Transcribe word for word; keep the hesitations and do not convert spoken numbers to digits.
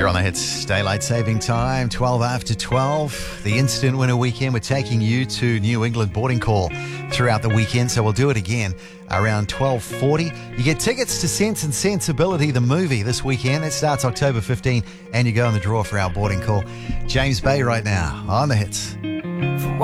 You're on the Hits Daylight Saving Time, twelve after twelve. The Instant Winner Weekend. We're taking you to New England boarding call throughout the weekend, so we'll do it again around twelve forty. You get tickets to Sense and Sensibility, the movie, this weekend. It starts October fifteenth, and you go in the draw for our boarding call. James Bay right now on the Hits.